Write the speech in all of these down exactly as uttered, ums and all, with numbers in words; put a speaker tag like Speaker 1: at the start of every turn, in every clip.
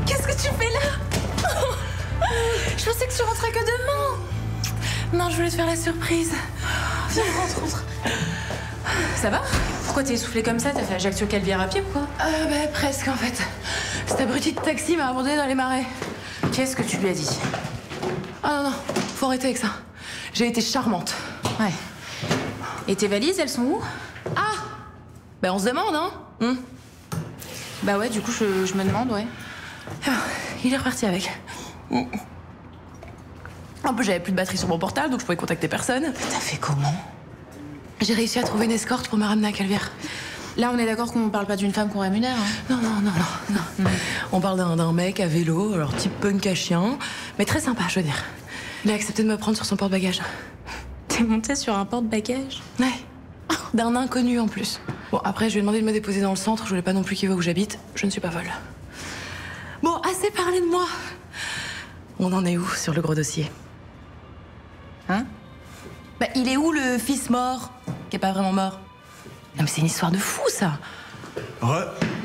Speaker 1: Qu'est-ce que tu fais là? Je pensais que tu rentrais que demain. Non, je voulais te faire la surprise. Viens, rentre, rentre. Ça va? Pourquoi t'es essoufflée comme ça? T'as fait Ajaccio Calvière à pied ou quoi? Euh, bah presque en fait. Cet abruti de taxi m'a abandonné dans les marais. Qu'est-ce que tu lui as dit? Ah non, non, faut arrêter avec ça. J'ai été charmante. Ouais. Et tes valises, elles sont où? Ah! Bah on se demande, hein? Hum. Bah ouais, du coup, je, je me demande, ouais. Ah, il est reparti avec. Hum. En plus, j'avais plus de batterie sur mon portable, donc je pouvais contacter personne.
Speaker 2: T'as fait comment?
Speaker 1: J'ai réussi à trouver une escorte pour me ramener à Calvière.
Speaker 2: Là, on est d'accord qu'on parle pas d'une femme qu'on rémunère, hein?
Speaker 1: Non, non, non, non, non. Mmh. On parle d'un, d'un mec à vélo, alors type punk à chien, mais très sympa, je veux dire. Il a accepté de me prendre sur son porte-bagages.
Speaker 2: T'es montée sur un porte-bagages?
Speaker 1: Ouais. D'un inconnu en plus. Bon, après, je lui ai demandé de me déposer dans le centre, je voulais pas non plus qu'il voie où j'habite. Je ne suis pas folle. Bon, assez parlé de moi. On en est où sur le gros dossier? Hein? Bah, il est où le fils mort? Qui est pas vraiment mort? Non, mais c'est une histoire de fou, ça.
Speaker 3: Ouais.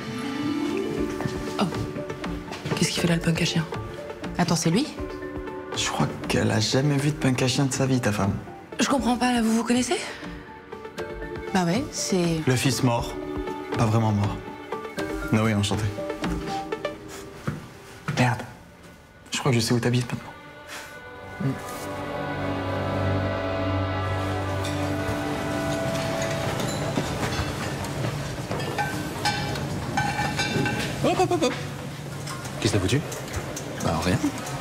Speaker 1: Oh. Qu'est-ce qu'il fait là, le punk à chien?
Speaker 2: Attends, c'est lui?
Speaker 3: Je crois qu'elle a jamais vu de punk à chien de sa vie, ta femme.
Speaker 1: Je comprends pas, là, vous vous connaissez?
Speaker 2: Bah ouais, c'est...
Speaker 3: Le fils mort. Pas vraiment mort. Noé, enchanté. Merde. Je crois que je sais où t'habites maintenant. Mm.
Speaker 4: Hop, hop, hop, hop. Qu'est-ce que t'as foutu? Bah, rien.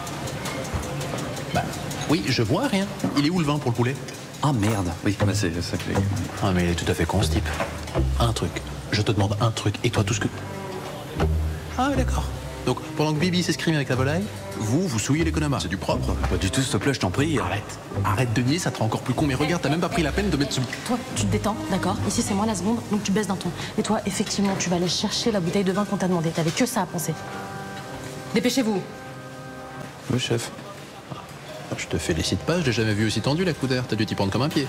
Speaker 4: Bah, oui, je vois rien. Il est où le vin pour le poulet? Ah, merde. Oui, bah c'est ça que... Ah, mais il est tout à fait con, ce type. Un truc. Je te demande un truc. Et toi, tout ce que... Ah, d'accord. Donc, pendant que Bibi s'escrime avec la volaille, vous, vous souillez l'économa. C'est du propre.
Speaker 5: Pas du tout, s'il te plaît, je t'en prie.
Speaker 4: Arrête. Arrête de nier, ça te rend encore plus con. Mais regarde, t'as même pas pris la peine de mettre ce...
Speaker 6: Toi, tu te détends, d'accord? Ici, c'est moi la seconde, donc tu baisses d'un ton. Et toi, effectivement, tu vas aller chercher la bouteille de vin qu'on t'a demandé. T'avais que ça à penser. Dépêchez-vous.
Speaker 5: Oui, chef.
Speaker 4: Je te félicite pas, je l'ai jamais vu aussi tendu, la coudère. T'as dû t'y prendre comme un pied.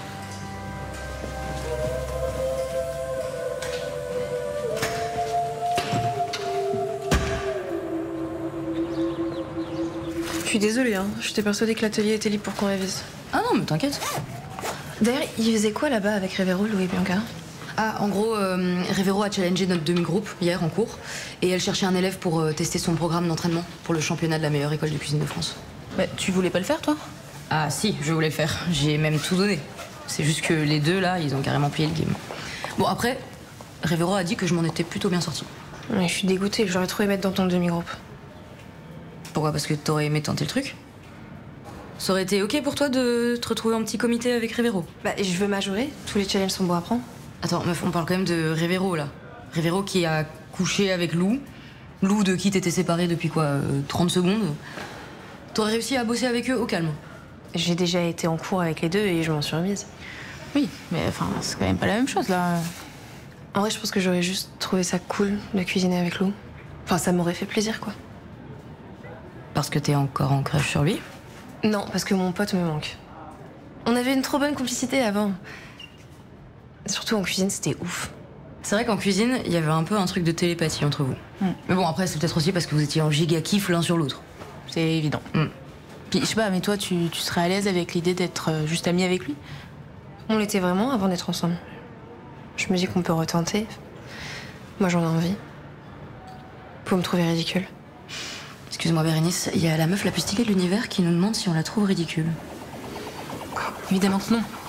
Speaker 7: Je suis désolée, hein. J'étais persuadée que l'atelier était libre pour qu'on révise.
Speaker 1: Ah non, mais t'inquiète.
Speaker 7: D'ailleurs, il faisait quoi là-bas avec Révéro, Louis et Bianca?
Speaker 8: Ah, en gros, euh, Révéro a challengé notre demi-groupe hier en cours et elle cherchait un élève pour euh, tester son programme d'entraînement pour le championnat de la meilleure école de cuisine de France.
Speaker 1: Bah, tu voulais pas le faire, toi?
Speaker 8: Ah si, je voulais le faire. J'ai même tout donné. C'est juste que les deux, là, ils ont carrément plié le game. Bon, après, Révéro a dit que je m'en étais plutôt bien sortie.
Speaker 7: Ouais, je suis dégoûtée, j'aurais trop aimé être dans ton demi-groupe.
Speaker 8: Pourquoi? Parce que t'aurais aimé tenter le truc? Ça aurait été ok pour toi de te retrouver en petit comité avec Révéro?
Speaker 7: Bah, je veux majorer. Tous les challenges sont beaux à prendre.
Speaker 8: Attends, meuf, on parle quand même de Révéro, là. Révéro qui a couché avec Lou. Lou de qui t'étais séparée depuis quoi, euh, trente secondes. T'aurais réussi à bosser avec eux au calme?
Speaker 7: J'ai déjà été en cours avec les deux et je m'en suis remise.
Speaker 2: Oui, mais enfin, c'est quand même pas la même chose, là.
Speaker 7: En vrai, je pense que j'aurais juste trouvé ça cool de cuisiner avec Lou. Enfin, ça m'aurait fait plaisir, quoi.
Speaker 8: Parce que t'es encore en crush sur lui?
Speaker 7: Non, parce que mon pote me manque. On avait une trop bonne complicité avant. Surtout en cuisine, c'était ouf.
Speaker 8: C'est vrai qu'en cuisine, il y avait un peu un truc de télépathie entre vous. Mm. Mais bon, après, c'est peut-être aussi parce que vous étiez en giga kiff l'un sur l'autre.
Speaker 2: C'est évident. Mm. Puis, je sais pas, mais toi, tu, tu serais à l'aise avec l'idée d'être euh, juste amie avec lui?
Speaker 7: On l'était vraiment avant d'être ensemble. Je me dis qu'on peut retenter. Moi, j'en ai envie. Faut me trouver ridicule.
Speaker 8: Excuse-moi, Bérénice, il y a la meuf la plus stylée de l'univers qui nous demande si on la trouve ridicule.
Speaker 2: Évidemment que non.